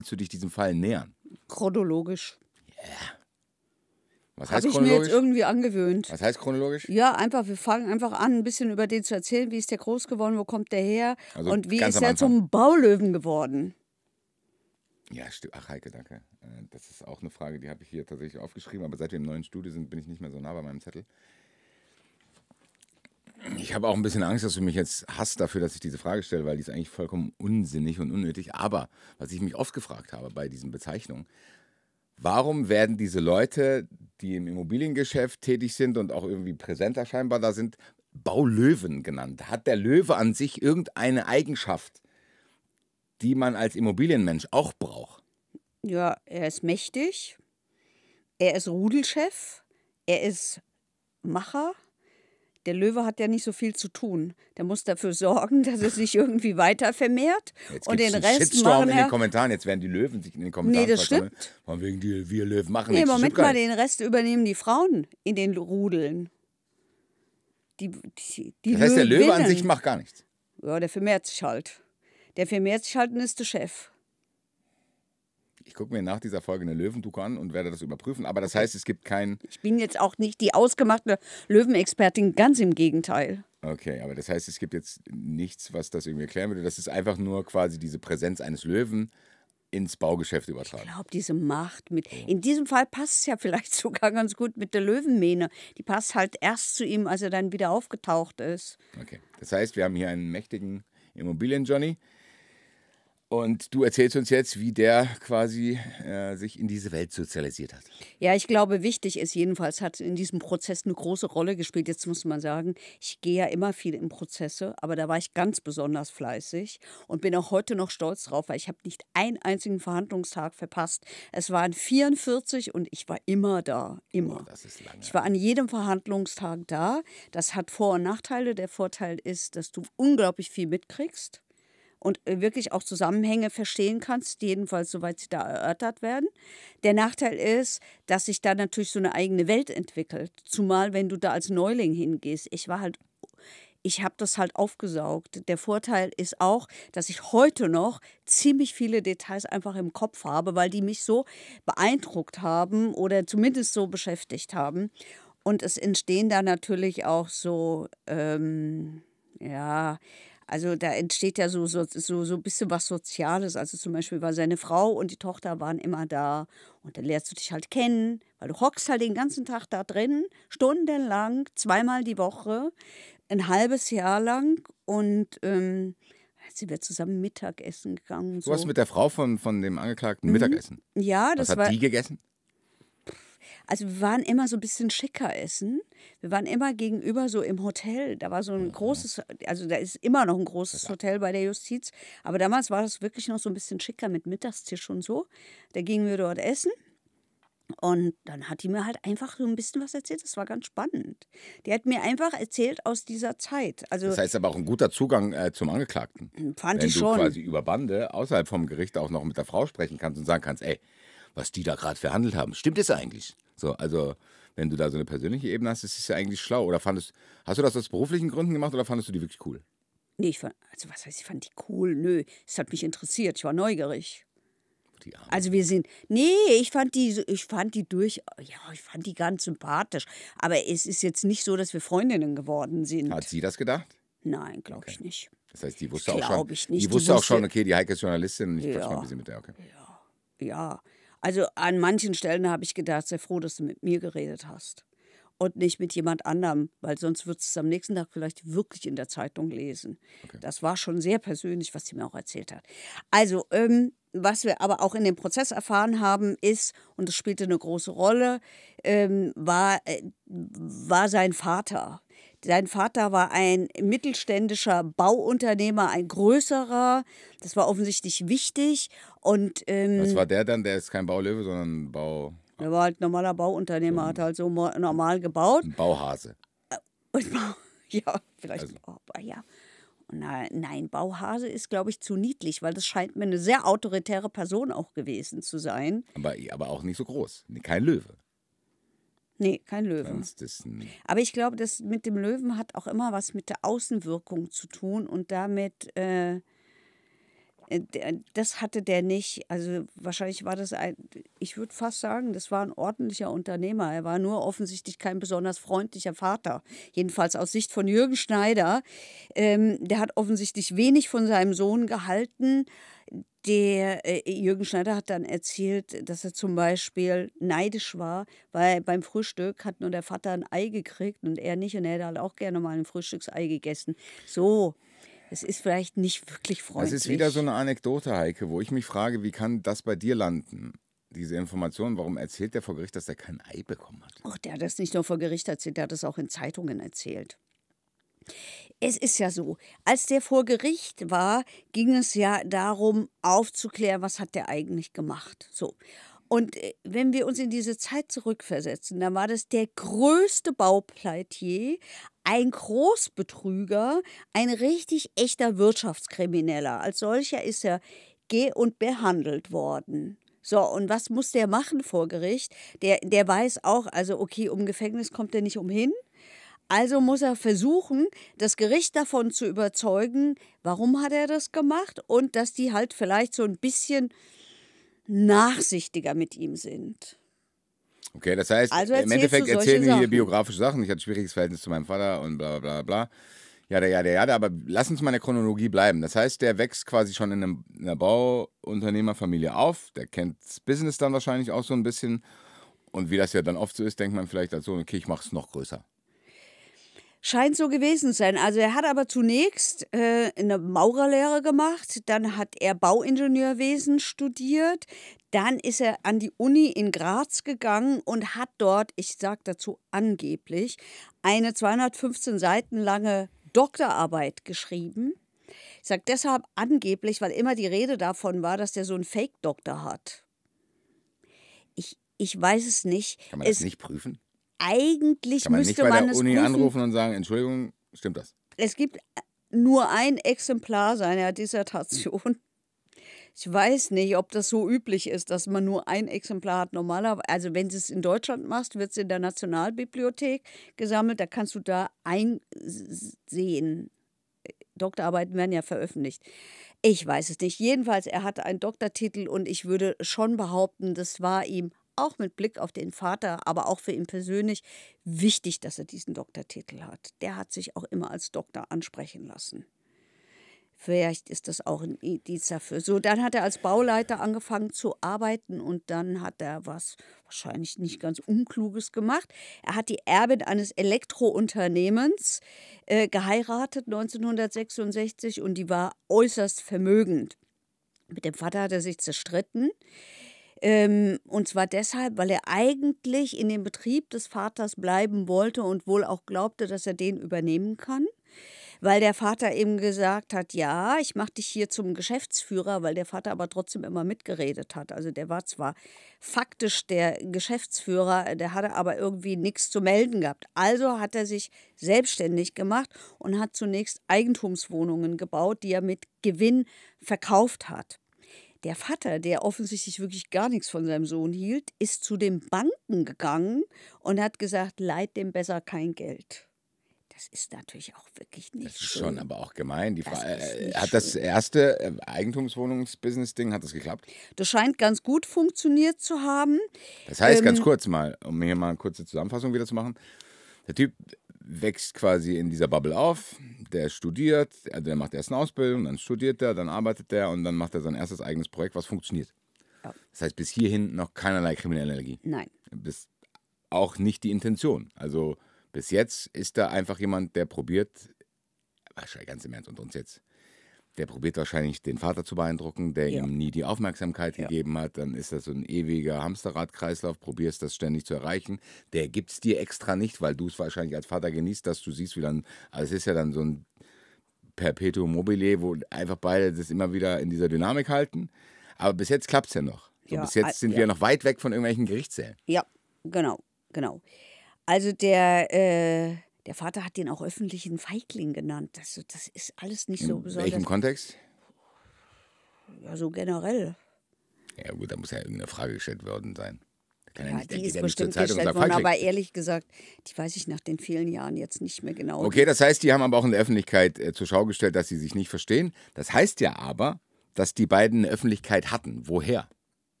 du dich diesem Fall nähern? Chronologisch. Was heißt Habe ich mir chronologisch? jetzt irgendwie angewöhnt. Was heißt chronologisch? Ja, einfach, wir fangen einfach an, ein bisschen über den zu erzählen. Wie ist der groß geworden, wo kommt der her Also und wie ganz ist am er Anfang. zum Baulöwen geworden? Ja, stimmt. Ach, Heike, danke. Das ist auch eine Frage, die habe ich hier tatsächlich aufgeschrieben, aber seit wir im neuen Studio sind, bin ich nicht mehr so nah bei meinem Zettel. Ich habe auch ein bisschen Angst, dass du mich jetzt hasst dafür, dass ich diese Frage stelle, weil die ist eigentlich vollkommen unsinnig und unnötig. Aber was ich mich oft gefragt habe bei diesen Bezeichnungen, warum werden diese Leute, die im Immobiliengeschäft tätig sind und auch irgendwie präsenter scheinbar da sind, Baulöwen genannt? Hat der Löwe an sich irgendeine Eigenschaft, die man als Immobilienmensch auch braucht? Ja, er ist mächtig, er ist Rudelchef, er ist Macher. Der Löwe hat ja nicht so viel zu tun. Der muss dafür sorgen, dass es sich irgendwie weiter vermehrt. Jetzt Und gibt's den einen Rest Shitstorm machen in den Kommentaren. Jetzt werden die Löwen sich in den Kommentaren Nee, das versammeln. stimmt. Von wegen, wir Löwen machen Nee, nichts. Das Moment stimmt gar mal, nicht. den Rest übernehmen die Frauen in den Rudeln. Die Das heißt, der Löwe an Löwinnen. sich macht gar nichts. Ja, der vermehrt sich halt. Der vermehrt sich halt und ist der Chef. Ich gucke mir nach dieser Folge eine Löwendoku an und werde das überprüfen. Aber das heißt, es gibt kein... Ich bin jetzt auch nicht die ausgemachte Löwenexpertin, ganz im Gegenteil. Okay, aber das heißt, es gibt jetzt nichts, was das irgendwie erklären würde. Das ist einfach nur quasi diese Präsenz eines Löwen ins Baugeschäft übertragen. Ich glaube, diese Macht mit. In diesem Fall passt es ja vielleicht sogar ganz gut mit der Löwenmähne. Die passt halt erst zu ihm, als er dann wieder aufgetaucht ist. Okay, das heißt, wir haben hier einen mächtigen Immobilien-Johnny. Und du erzählst uns jetzt, wie der quasi sich in diese Welt sozialisiert hat. Ja, ich glaube, wichtig ist jedenfalls, hat in diesem Prozess eine große Rolle gespielt. Jetzt muss man sagen, ich gehe ja immer viel in Prozesse, aber da war ich ganz besonders fleißig und bin auch heute noch stolz drauf, weil ich habe nicht einen einzigen Verhandlungstag verpasst. Es waren 44 und ich war immer da, immer. Oh, das ist lange. Ich war an jedem Verhandlungstag da. Das hat Vor- und Nachteile. Der Vorteil ist, dass du unglaublich viel mitkriegst und wirklich auch Zusammenhänge verstehen kannst, jedenfalls soweit sie da erörtert werden. Der Nachteil ist, dass sich da natürlich so eine eigene Welt entwickelt, zumal wenn du da als Neuling hingehst. Ich habe das halt aufgesaugt. Der Vorteil ist auch, dass ich heute noch ziemlich viele Details einfach im Kopf habe, weil die mich so beeindruckt haben oder zumindest so beschäftigt haben. Und es entstehen da natürlich auch so, ja, also da entsteht ja so ein bisschen was Soziales. Also zum Beispiel war seine Frau und die Tochter waren immer da. Und dann lernst du dich halt kennen, weil du hockst halt den ganzen Tag da drin, stundenlang, zweimal die Woche, ein halbes Jahr lang. Und sind wir zusammen Mittagessen gegangen. Du hast So. mit der Frau von dem Angeklagten Mittagessen. Ja, Was das hat war. die gegessen? Also wir waren immer so ein bisschen schicker essen. Wir waren immer gegenüber so im Hotel. Da war so ein großes, also da ist immer noch ein großes Hotel bei der Justiz. Aber damals war das wirklich noch so ein bisschen schicker mit Mittagstisch und so. Da gingen wir dort essen. Und dann hat die mir halt einfach so ein bisschen was erzählt. Das war ganz spannend. Die hat mir einfach erzählt aus dieser Zeit. Also Das heißt aber auch ein guter Zugang zum Angeklagten. fand Wenn ich du schon. quasi über Bande außerhalb vom Gericht auch noch mit der Frau sprechen kannst und sagen kannst, ey, was die da gerade verhandelt haben, stimmt das eigentlich? So, also wenn du da so eine persönliche Ebene hast, das ist ja eigentlich schlau. Oder hast du das aus beruflichen Gründen gemacht oder fandest du die wirklich cool? Nee, also was heißt, ich fand die cool? Nö, es hat mich interessiert. Ich war neugierig. Die Arme. Also ich fand die ganz sympathisch. Aber es ist jetzt nicht so, dass wir Freundinnen geworden sind. Hat sie das gedacht? Nein, glaube ich nicht. Das heißt, die wusste auch Glaub schon, ich nicht. die Die wusste auch schon, wusste- okay, die Heike ist Journalistin und ich quatsch mal Ja. ein bisschen mit der, okay. Ja, also an manchen Stellen habe ich gedacht, sei froh, dass du mit mir geredet hast. Und nicht mit jemand anderem, weil sonst würdest du es am nächsten Tag vielleicht wirklich in der Zeitung lesen. Okay. Das war schon sehr persönlich, was sie mir auch erzählt hat. Also, was wir aber auch in dem Prozess erfahren haben, ist, und das spielte eine große Rolle, war sein Vater. Sein Vater war ein mittelständischer Bauunternehmer, ein größerer. Das war offensichtlich wichtig. Und Was war der dann? Der ist kein Baulöwe, sondern er war halt ein normaler Bauunternehmer, hat halt so normal gebaut. ein Bauhase. Und, ja, vielleicht. Also. Aber ja. Nein, Bauhase ist, glaube ich, zu niedlich, weil das scheint mir eine sehr autoritäre Person auch gewesen zu sein. Aber auch nicht so groß. Kein Löwe. Nee, kein Löwe. Sonst ist Aber ich glaube, das mit dem Löwen hat auch immer was mit der Außenwirkung zu tun und damit, Das hatte der nicht. Also wahrscheinlich war das ich würde fast sagen, das war ein ordentlicher Unternehmer. Er war nur offensichtlich kein besonders freundlicher Vater. Jedenfalls aus Sicht von Jürgen Schneider. Der hat offensichtlich wenig von seinem Sohn gehalten. Jürgen Schneider hat dann erzählt, dass er zum Beispiel neidisch war, weil beim Frühstück hat nur der Vater ein Ei gekriegt und er nicht und er hätte halt auch gerne mal ein Frühstücksei gegessen. So, es ist vielleicht nicht wirklich freundlich. Das ist wieder so eine Anekdote, Heike, wo ich mich frage, wie kann das bei dir landen? Diese Information, warum erzählt der vor Gericht, dass er kein Ei bekommen hat? Ach, der hat das nicht nur vor Gericht erzählt, der hat das auch in Zeitungen erzählt. Es ist ja so, als der vor Gericht war, ging es ja darum, aufzuklären, was hat der eigentlich gemacht. So. Und wenn wir uns in diese Zeit zurückversetzen, dann war das der größte Baupleitier, ein Großbetrüger, ein richtig echter Wirtschaftskrimineller. Als solcher ist er und behandelt worden. So, und was muss der machen vor Gericht? Der weiß auch, also okay, um Gefängnis kommt er nicht umhin. Also muss er versuchen, das Gericht davon zu überzeugen, warum hat er das gemacht und dass die halt vielleicht so ein bisschen nachsichtiger mit ihm sind. Okay, das heißt, Also im Endeffekt erzählst du erzählen die solche hier Sachen. biografische Sachen. Ich hatte ein schwieriges Verhältnis zu meinem Vater und bla bla bla. Ja, aber lass uns mal in der Chronologie bleiben. Das heißt, der wächst quasi schon in einer Bauunternehmerfamilie auf. Der kennt das Business dann wahrscheinlich auch so ein bisschen. Und wie das ja dann oft so ist, denkt man vielleicht als so, okay, ich mache es noch größer. Scheint so gewesen zu sein. Also er hat aber zunächst eine Maurerlehre gemacht, dann hat er Bauingenieurwesen studiert, dann ist er an die Uni in Graz gegangen und hat dort, ich sage dazu angeblich, eine 215 Seiten lange Doktorarbeit geschrieben. Ich sage deshalb angeblich, weil immer die Rede davon war, dass der so einen Fake-Doktor hat. Ich weiß es nicht. Kann man das nicht prüfen? Eigentlich Kann man nicht müsste bei man der es Uni prüfen. anrufen und sagen, Entschuldigung, stimmt das? Es gibt nur ein Exemplar seiner Dissertation. Ich weiß nicht, ob das so üblich ist, dass man nur ein Exemplar hat. Normalerweise, also wenn du es in Deutschland machst, wird es in der Nationalbibliothek gesammelt. Da kannst du da einsehen. Doktorarbeiten werden ja veröffentlicht. Ich weiß es nicht. Jedenfalls, er hatte einen Doktortitel und ich würde schon behaupten, das war ihm auch mit Blick auf den Vater, aber auch für ihn persönlich wichtig, dass er diesen Doktortitel hat. Der hat sich auch immer als Doktor ansprechen lassen. Vielleicht ist das auch ein Indiz dafür. So, dann hat er als Bauleiter angefangen zu arbeiten und dann hat er was wahrscheinlich nicht ganz Unkluges gemacht. Er hat die Erbin eines Elektrounternehmens geheiratet 1966 und die war äußerst vermögend. Mit dem Vater hat er sich zerstritten. Und zwar deshalb, weil er eigentlich in dem Betrieb des Vaters bleiben wollte und wohl auch glaubte, dass er den übernehmen kann. Weil der Vater eben gesagt hat, ja, ich mache dich hier zum Geschäftsführer, weil der Vater aber trotzdem immer mitgeredet hat. Also der war zwar faktisch der Geschäftsführer, der hatte aber irgendwie nichts zu melden gehabt. Also hat er sich selbstständig gemacht und hat zunächst Eigentumswohnungen gebaut, die er mit Gewinn verkauft hat. Der Vater, der offensichtlich wirklich gar nichts von seinem Sohn hielt, ist zu den Banken gegangen und hat gesagt, leiht dem besser kein Geld. Das ist natürlich auch wirklich nicht Das ist schön. schon aber auch gemein. Das ist nicht Hat das schön. erste Eigentumswohnungsbusiness-Ding, hat das geklappt? Das scheint ganz gut funktioniert zu haben. Das heißt, ganz kurz mal, um hier mal eine kurze Zusammenfassung wieder zu machen. Der Typ wächst quasi in dieser Bubble auf, der studiert, also der macht erst eine Ausbildung, dann studiert er, dann arbeitet er und dann macht er sein erstes eigenes Projekt, was funktioniert. Ja. Das heißt, bis hierhin noch keinerlei kriminelle Energie. Nein. Das auch nicht die Intention. Also bis jetzt ist da einfach jemand, der probiert, wahrscheinlich ganz im Ernst unter uns jetzt, der probiert wahrscheinlich den Vater zu beeindrucken, der Ja. ihm nie die Aufmerksamkeit gegeben hat. Dann ist das so ein ewiger Hamsterradkreislauf, probierst das ständig zu erreichen. Der gibt es dir extra nicht, weil du es wahrscheinlich als Vater genießt, dass du siehst, wie dann, also es ist ja dann so ein Perpetuum mobile, wo einfach beide das immer wieder in dieser Dynamik halten. Aber bis jetzt klappt es ja noch. So, Ja, bis jetzt sind ja. wir noch weit weg von irgendwelchen Gerichtssälen. Ja, genau. Also der Vater hat den auch öffentlichen Feigling genannt. Das ist alles nicht so In besonders. welchem Kontext? Ja, so generell. Ja gut, da muss ja irgendeine Frage gestellt worden sein. Da kann ja Ja, nicht, der die geht ist ja nicht zur bestimmt Zeitung und gestellt sagt, worden, Feigling. aber ehrlich gesagt, die weiß ich nach den vielen Jahren jetzt nicht mehr genau. Okay, das heißt, die haben aber auch in der Öffentlichkeit zur Schau gestellt, dass sie sich nicht verstehen. Das heißt ja aber, dass die beiden eine Öffentlichkeit hatten. Woher?